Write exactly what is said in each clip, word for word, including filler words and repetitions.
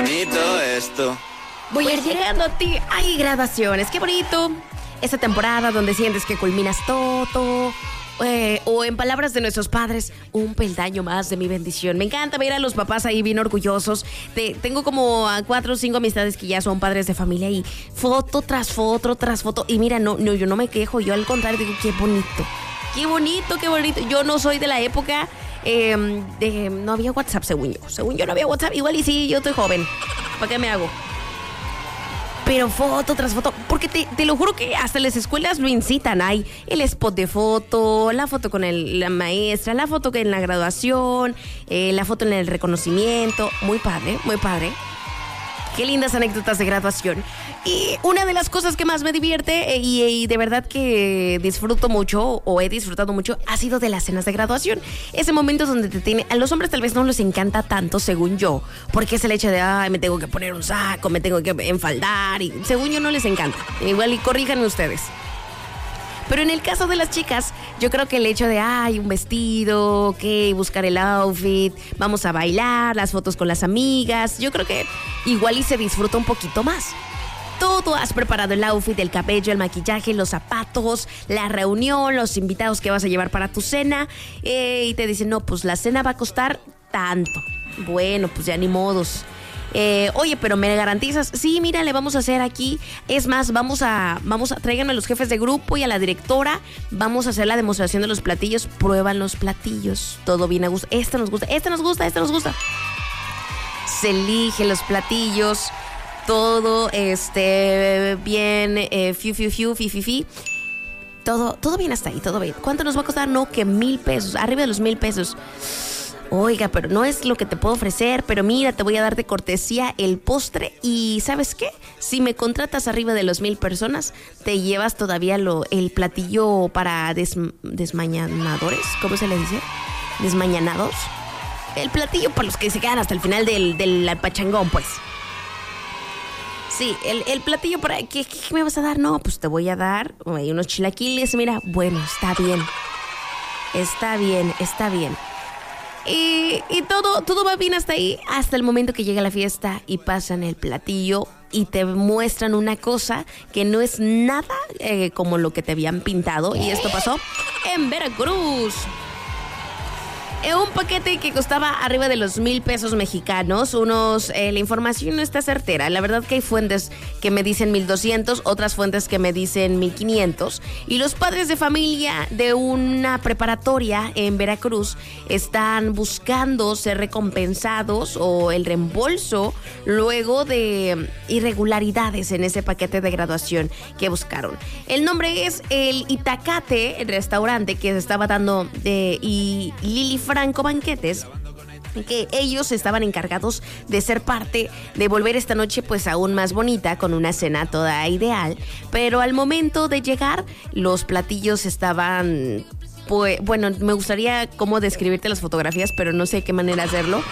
Bonito esto. Voy a ir llegando a ti. Hay graduaciones, qué bonito. Esa temporada donde sientes que culminas todo. Eh, o en palabras de nuestros padres, un peldaño más de mi bendición. Me encanta ver a los papás ahí bien orgullosos. Te, tengo como a cuatro o cinco amistades que ya son padres de familia y foto tras foto tras foto. Y mira, no, no, yo no me quejo, yo al contrario digo, qué bonito. Qué bonito, qué bonito. Yo no soy de la época eh, de... No había WhatsApp, según yo. Según yo no había WhatsApp. Igual y sí, yo estoy joven. ¿Para qué me hago? Pero foto tras foto, porque te, te lo juro que hasta las escuelas lo incitan. Hay el spot de foto, la foto con el, la maestra, la foto en la graduación, eh, la foto en el reconocimiento. Muy padre, muy padre. Qué lindas anécdotas de graduación. Y una de las cosas que más me divierte eh, y, y de verdad que disfruto mucho o he disfrutado mucho ha sido de las cenas de graduación. Ese momento donde te tiene... A los hombres tal vez no les encanta tanto, según yo, porque es el hecho de, ay, me tengo que poner un saco, me tengo que enfaldar y según yo no les encanta. Igual y corríjanme ustedes. Pero en el caso de las chicas, yo creo que el hecho de, ay, un vestido, ok, buscar el outfit, vamos a bailar, las fotos con las amigas, yo creo que igual y se disfruta un poquito más. Todo has preparado, el outfit, el cabello, el maquillaje, los zapatos, la reunión, los invitados que vas a llevar para tu cena, eh, y te dicen, no, pues la cena va a costar tanto. Bueno, pues ya ni modos. Eh, oye, pero ¿me garantizas? Sí, mira, le vamos a hacer aquí. Es más, vamos a, vamos a, tráiganme a los jefes de grupo y a la directora. Vamos a hacer la demostración de los platillos. Prueban los platillos. Todo bien a gusto. Este nos gusta, este nos gusta, este nos gusta. Se elige los platillos. Todo, este, bien, eh, fiu, fiu, fiu, fi, fi, fi. Todo, todo bien hasta ahí, todo bien. ¿Cuánto nos va a costar? No, que mil pesos, arriba de los mil pesos. Oiga, pero no es lo que te puedo ofrecer, pero mira, te voy a dar de cortesía el postre y ¿sabes qué? Si me contratas arriba de los mil personas, te llevas todavía lo, el platillo para des, desmañanadores, ¿cómo se le dice? Desmañanados. El platillo para los que se quedan hasta el final del, del pachangón, pues. Sí, el, el platillo para... ¿qué, ¿Qué me vas a dar? No, pues te voy a dar hay unos chilaquiles, mira, bueno, está bien. Está bien, está bien. Y, y todo, todo va bien hasta ahí, hasta el momento que llega la fiesta y pasan el platillo y te muestran una cosa que no es nada eh, como lo que te habían pintado. Y esto pasó en Veracruz. Eh, un paquete que costaba arriba de los mil pesos mexicanos. Unos, eh, la información no está certera. La verdad que hay fuentes que me dicen mil doscientos, otras fuentes que me dicen mil quinientos. Y los padres de familia de una preparatoria en Veracruz están buscando ser recompensados o el reembolso luego de irregularidades en ese paquete de graduación que buscaron. El nombre es el Itacate, el restaurante que se estaba dando de, y Lili Franco Banquetes, que ellos estaban encargados de ser parte de volver esta noche pues aún más bonita con una cena toda ideal, pero al momento de llegar los platillos estaban, pues, bueno, me gustaría cómo describirte las fotografías, pero no sé de qué manera hacerlo.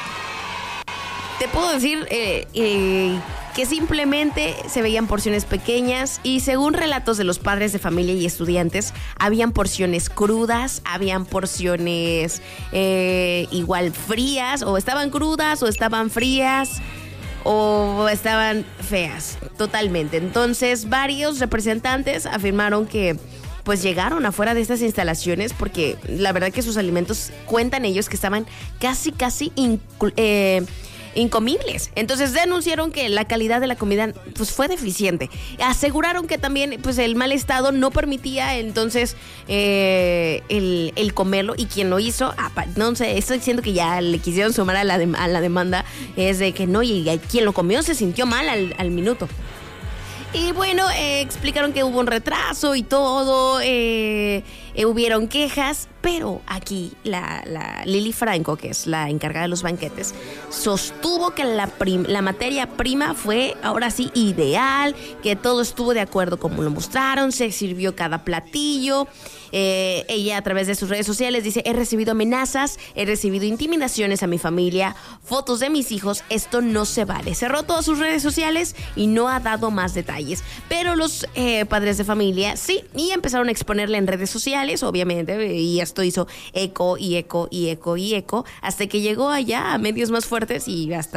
Te puedo decir eh, eh, que simplemente se veían porciones pequeñas y según relatos de los padres de familia y estudiantes, habían porciones crudas, habían porciones eh, igual frías, o estaban crudas o estaban frías o estaban feas, totalmente. Entonces varios representantes afirmaron que pues llegaron afuera de estas instalaciones porque la verdad que sus alimentos, cuentan ellos, que estaban casi, casi inclu- eh, incomibles. Entonces denunciaron que la calidad de la comida pues fue deficiente. Aseguraron que también pues el mal estado no permitía entonces eh, el, el comerlo, y quien lo hizo, no sé, estoy diciendo que ya le quisieron sumar a la, de, a la demanda, es de que no, y quien lo comió se sintió mal al, al minuto. Y bueno, eh, explicaron que hubo un retraso y todo, eh, eh, hubieron quejas, pero aquí la, la Lili Franco, que es la encargada de los banquetes, sostuvo que la, prim, la materia prima fue ahora sí ideal, que todo estuvo de acuerdo como lo mostraron, se sirvió cada platillo. Eh, ella a través de sus redes sociales dice: he recibido amenazas, he recibido intimidaciones a mi familia, fotos de mis hijos, esto no se vale. Cerró todas sus redes sociales y no ha dado más detalles, pero los eh, padres de familia sí, y empezaron a exponerle en redes sociales, obviamente, y esto hizo eco y eco y eco y eco, hasta que llegó allá a medios más fuertes y hasta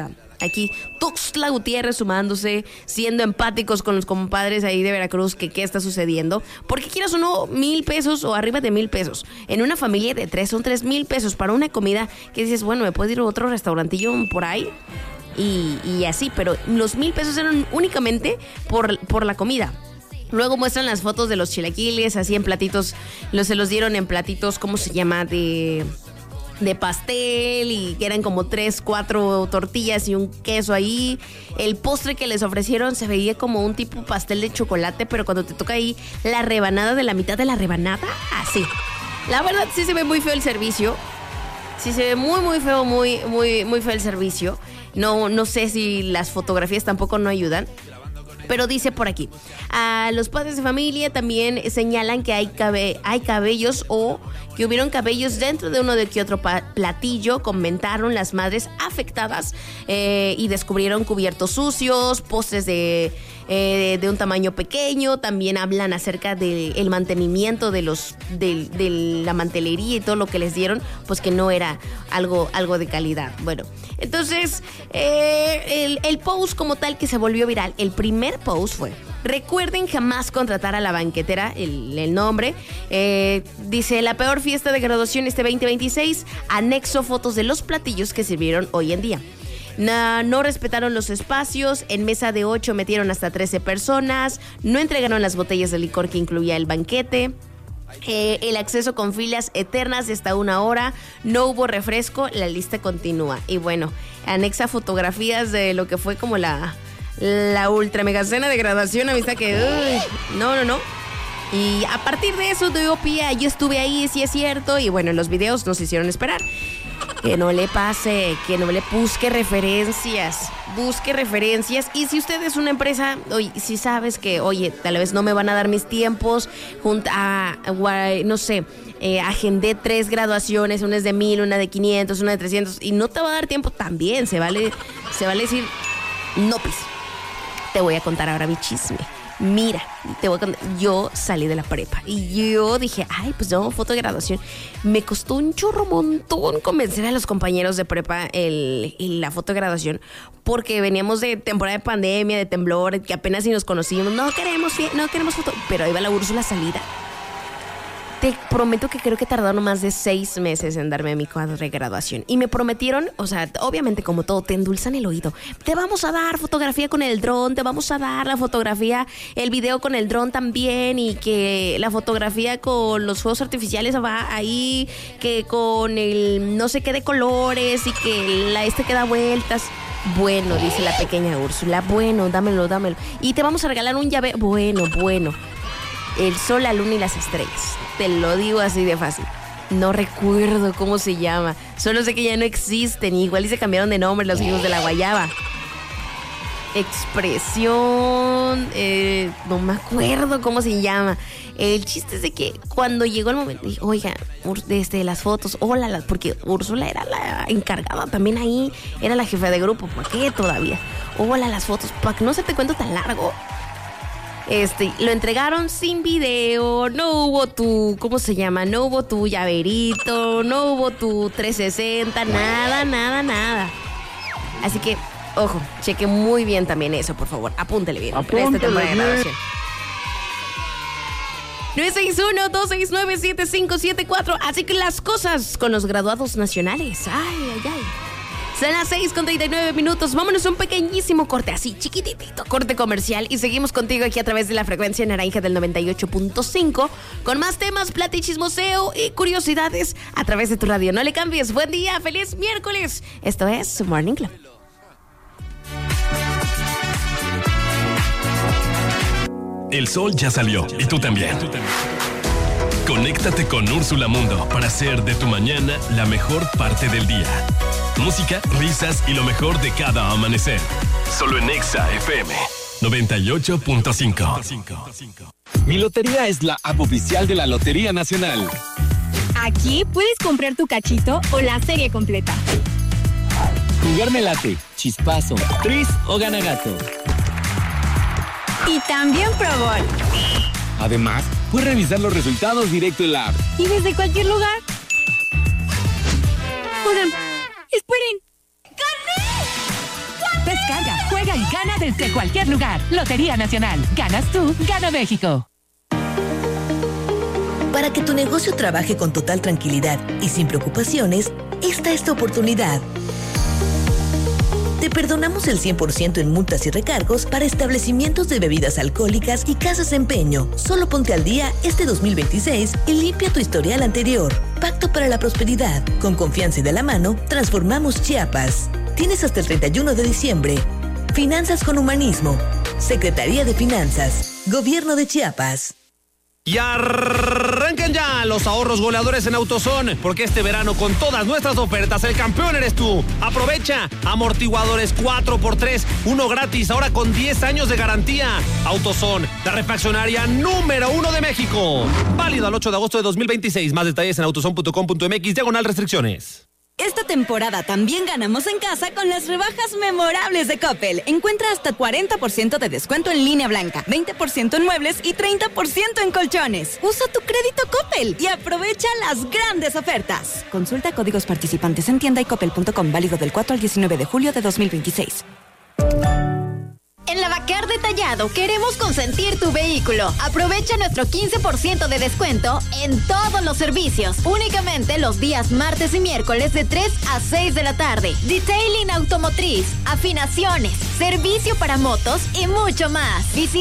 Aquí, Tuxtla Gutiérrez sumándose, siendo empáticos con los compadres ahí de Veracruz, que qué está sucediendo. Porque quieras o no, mil pesos o arriba de mil pesos. En una familia de tres son tres mil pesos para una comida que dices, bueno, me puedo ir a otro restaurantillo por ahí. Y, y así, pero los mil pesos eran únicamente por, por la comida. Luego muestran las fotos de los chilaquiles, así en platitos, los, se los dieron en platitos, ¿cómo se llama? De, de pastel, y que eran como tres, cuatro tortillas y un queso ahí. El postre que les ofrecieron se veía como un tipo pastel de chocolate, pero cuando te toca ahí la rebanada de la mitad de la rebanada, así. La verdad sí se ve muy feo el servicio. Sí se ve muy, muy feo, muy, muy, muy feo el servicio. No, no sé si las fotografías tampoco no ayudan. Pero dice por aquí, a los padres de familia también señalan que hay, cabe, hay cabellos o que hubieron cabellos dentro de uno de que otro pa- platillo. Comentaron las madres afectadas eh, y descubrieron cubiertos sucios, postres de, eh, de un tamaño pequeño. También hablan acerca del mantenimiento de, los, de, de la mantelería y todo lo que les dieron, pues que no era algo, algo de calidad. Bueno, entonces eh, el, el post como tal que se volvió viral, el primer post fue: recuerden jamás contratar a la banquetera, el, el nombre. Eh, dice, la peor fiesta de graduación este veinte veintiséis, anexo fotos de los platillos que sirvieron hoy en día. No, no respetaron los espacios, en mesa de ocho metieron hasta trece personas, no entregaron las botellas de licor que incluía el banquete. Eh, el acceso con filas eternas de hasta una hora, no hubo refresco, la lista continúa. Y bueno, anexa fotografías de lo que fue como la, la ultra mega cena de graduación, amistad, que uy, no, no, no. Y a partir de eso dio pie, yo estuve ahí, sí es cierto, y bueno, los videos nos hicieron esperar. Que no le pase, que no le busque referencias, busque referencias. Y si usted es una empresa, oye, si sabes que, oye, tal vez no me van a dar mis tiempos, junta a, a no sé, eh, agendé tres graduaciones, una es de mil, una de quinientos, una de trescientos, y no te va a dar tiempo, también se vale, se vale decir, no, pues, te voy a contar ahora mi chisme. Mira, te voy a contar, yo salí de la prepa y yo dije, ay, pues no, foto de graduación. Me costó un chorro montón convencer a los compañeros de prepa el, el, la foto de graduación, porque veníamos de temporada de pandemia, de temblor, que apenas si nos conocimos. No queremos, no queremos foto, pero ahí va la Úrsula salida. Te prometo que creo que tardaron más de seis meses en darme mi cuadro de graduación. Y me prometieron, o sea, obviamente como todo, te endulzan el oído. Te vamos a dar fotografía con el dron, te vamos a dar la fotografía, el video con el dron también, y que la fotografía con los fuegos artificiales va ahí, que con el no sé qué de colores, y que la este que da vueltas. Bueno, dice la pequeña Úrsula, bueno, dámelo, dámelo. Y te vamos a regalar un llave, bueno, bueno. El sol, la luna y las estrellas. Te lo digo así de fácil. No recuerdo cómo se llama. Solo sé que ya no existen. Igual y se cambiaron de nombre los hijos de la guayaba. Expresión. Eh, no me acuerdo cómo se llama. El chiste es de que cuando llegó el momento, dije, oiga, desde las fotos, hola, porque Úrsula era la encargada también ahí. Era la jefa de grupo. ¿Por qué todavía? Hola, las fotos. Para que no se te cuento tan largo. Este, lo entregaron sin video, no hubo tu, ¿cómo se llama? No hubo tu llaverito, no hubo tu trescientos sesenta, nada, nada, nada. Así que, ojo, cheque muy bien también eso, por favor, apúntele bien. Apúntele esta temporada de bien. grabación. nueve seis uno, dos seis nueve, siete cinco siete cuatro. Así que las cosas con los graduados nacionales. Ay, ay, ay. Son las seis con treinta y nueve minutos. Vámonos a un pequeñísimo corte, así chiquititito, corte comercial. Y seguimos contigo aquí a través de la frecuencia naranja del noventa y ocho punto cinco. Con más temas, plata y chismoseo y curiosidades a través de tu radio. No le cambies. Buen día, feliz miércoles. Esto es Morning Club. El sol ya salió y tú también. Conéctate con Úrsula Mundo para hacer de tu mañana la mejor parte del día. Música, risas y lo mejor de cada amanecer. Solo en Exa F M noventa y ocho punto cinco. Mi Lotería es la app oficial de la Lotería Nacional. Aquí puedes comprar tu cachito o la serie completa. Jugar me late, chispazo, tris o gana gato. Y también Pro Bowl. Además, puedes revisar los resultados directo en la app. Y desde cualquier lugar. Oigan, esperen. ¡Gané! recarga, juega y gana desde cualquier lugar. Lotería Nacional. Ganas tú, gana México. Para que tu negocio trabaje con total tranquilidad y sin preocupaciones, esta es tu oportunidad. Te perdonamos el cien por ciento en multas y recargos para establecimientos de bebidas alcohólicas y casas de empeño. Solo ponte al día este dos mil veintiséis y limpia tu historial anterior. Pacto para la prosperidad. Con confianza y de la mano, transformamos Chiapas. Tienes hasta el treinta y uno de diciembre. Finanzas con humanismo. Secretaría de Finanzas. Gobierno de Chiapas. Y arranquen ya los ahorros goleadores en AutoZone, porque este verano con todas nuestras ofertas el campeón eres tú. Aprovecha amortiguadores cuatro por tres, uno gratis, ahora con diez años de garantía. AutoZone, la refaccionaria número uno de México. Válido al ocho de agosto de dos mil veintiséis. Más detalles en autozone punto com punto mx, diagonal restricciones. Esta temporada también ganamos en casa con las rebajas memorables de Coppel. Encuentra hasta cuarenta por ciento de descuento en línea blanca, veinte por ciento en muebles y treinta por ciento en colchones. Usa tu crédito Coppel y aprovecha las grandes ofertas. Consulta códigos participantes en tienda y coppel punto com, válido del cuatro al diecinueve de julio de dos mil veintiséis. En Lavacar Detallado queremos consentir tu vehículo. Aprovecha nuestro quince por ciento de descuento en todos los servicios. Únicamente los días martes y miércoles de tres a seis de la tarde. Detailing automotriz, afinaciones, servicio para motos y mucho más. Visita